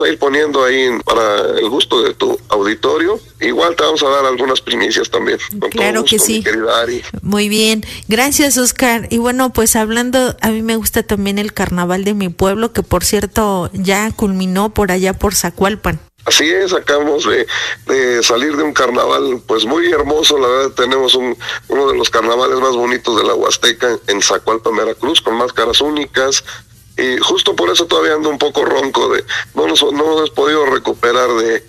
a ir poniendo ahí para el gusto de tu auditorio. Igual te vamos a dar algunas primicias también. Con claro todo gusto, que sí. Mi querida Ari. Muy bien, gracias Oscar. Y bueno, pues hablando, a mí me gusta también el carnaval de mi pueblo, que por cierto ya culminó por allá por Zacualpan. Así es, acabamos de salir de un carnaval pues muy hermoso. La verdad, tenemos uno de los carnavales más bonitos de la Huasteca en Zacualpan, Veracruz, con máscaras únicas. Y justo por eso todavía ando un poco ronco, no nos hemos podido recuperar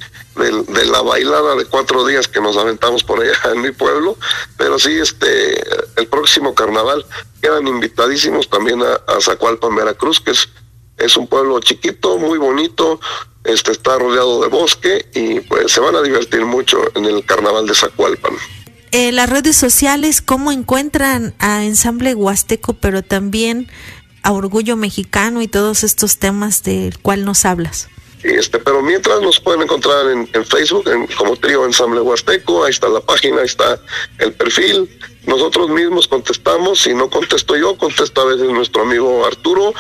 de la bailada de 4 días que nos aventamos por allá en mi pueblo. Pero sí, el próximo carnaval quedan invitadísimos también a Zacualpan, Veracruz, que es un pueblo chiquito, muy bonito. Está rodeado de bosque y pues se van a divertir mucho en el carnaval de Zacualpan. Las redes sociales, ¿cómo encuentran a Ensamble Huasteco, pero también a Orgullo Mexicano y todos estos temas del cual nos hablas? Pero mientras nos pueden encontrar en Facebook como Trío Ensamble Huasteco. Ahí está la página, ahí está el perfil. Nosotros mismos contestamos. Si no contesto yo, contesta a veces nuestro amigo Arturo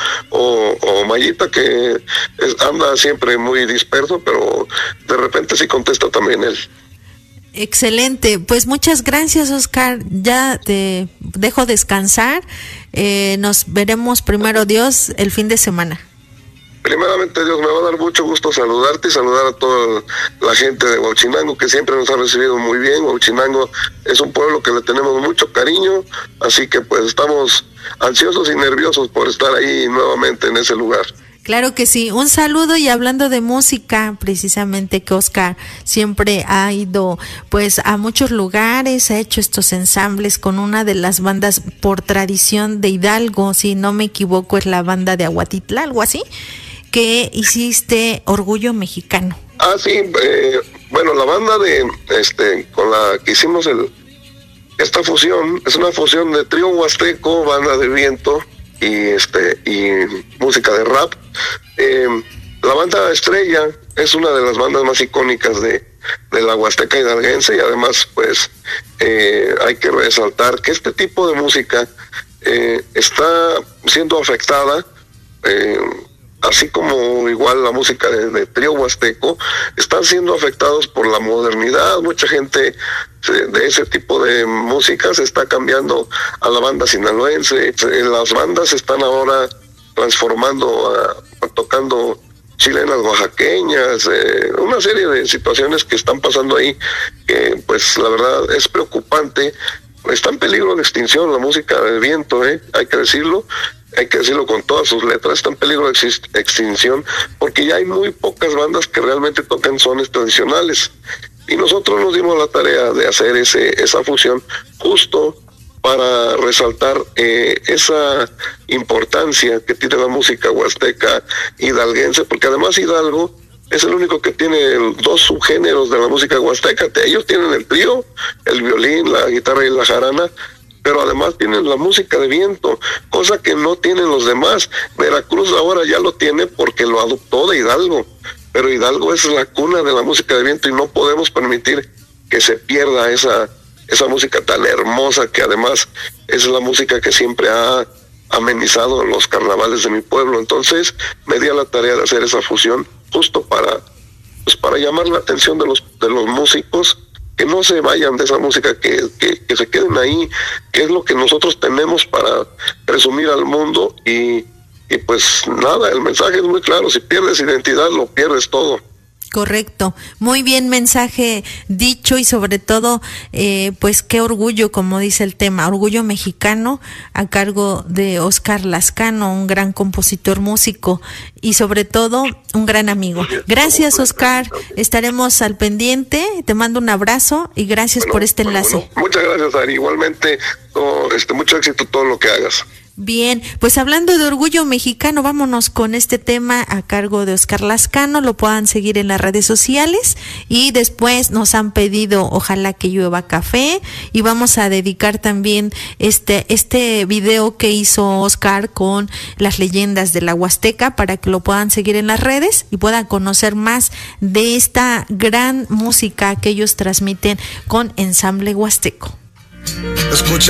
o Mayita, que anda siempre muy disperso, pero de repente sí contesta también él. Excelente, pues muchas gracias Oscar, ya te dejo descansar, nos veremos primero Dios el fin de semana. Primeramente Dios, me va a dar mucho gusto saludarte y saludar a toda la gente de Huachinango, que siempre nos ha recibido muy bien. Huachinango es un pueblo que le tenemos mucho cariño, así que pues estamos ansiosos y nerviosos por estar ahí nuevamente en ese lugar. Claro que sí, un saludo. Y hablando de música, precisamente que Oscar siempre ha ido pues a muchos lugares, ha hecho estos ensambles con una de las bandas por tradición de Hidalgo, si no me equivoco es la banda de Aguatitla, algo así, que hiciste Orgullo Mexicano. Ah, sí, bueno, la banda con la que hicimos esta fusión, es una fusión de trío huasteco, banda de viento y música de rap. La banda Estrella es una de las bandas más icónicas de la Huasteca hidalguense, y además pues hay que resaltar que este tipo de música está siendo afectada, así como igual la música de trío huasteco, están siendo afectados por la modernidad. Mucha gente de ese tipo de música se está cambiando a la banda sinaloense. Las bandas están ahora transformando tocando chilenas oaxaqueñas, una serie de situaciones que están pasando ahí que pues la verdad es preocupante. Está en peligro de extinción la música del viento, hay que decirlo con todas sus letras. Está en peligro de extinción porque ya hay muy pocas bandas que realmente tocan sones tradicionales, y nosotros nos dimos la tarea de hacer esa fusión justo para resaltar esa importancia que tiene la música huasteca hidalguense, porque además Hidalgo es el único que tiene 2 subgéneros de la música huasteca. Ellos tienen el trío, el violín, la guitarra y la jarana, pero además tienen la música de viento, cosa que no tienen los demás. Veracruz ahora ya lo tiene porque lo adoptó de Hidalgo, pero Hidalgo es la cuna de la música de viento y no podemos permitir que se pierda esa música tan hermosa, que además es la música que siempre ha amenizado los carnavales de mi pueblo. Entonces me di a la tarea de hacer esa fusión justo para llamar la atención de los músicos, que no se vayan de esa música, que se queden ahí, que es lo que nosotros tenemos para presumir al mundo. Y pues nada, el mensaje es muy claro: si pierdes identidad, lo pierdes todo. Correcto, muy bien, mensaje dicho, y sobre todo pues qué orgullo, como dice el tema, Orgullo Mexicano, a cargo de Oscar Lascano, un gran compositor, músico y sobre todo un gran amigo. Gracias Oscar, estaremos al pendiente, te mando un abrazo y gracias por este enlace. Muchas gracias Ari, igualmente, mucho éxito todo lo que hagas. Bien, pues hablando de Orgullo Mexicano, vámonos con este tema a cargo de Oscar Lascano. Lo puedan seguir en las redes sociales, y después nos han pedido Ojalá que llueva café, y vamos a dedicar también este video que hizo Oscar con las leyendas de la Huasteca, para que lo puedan seguir en las redes y puedan conocer más de esta gran música que ellos transmiten con Ensamble Huasteco. Escucha.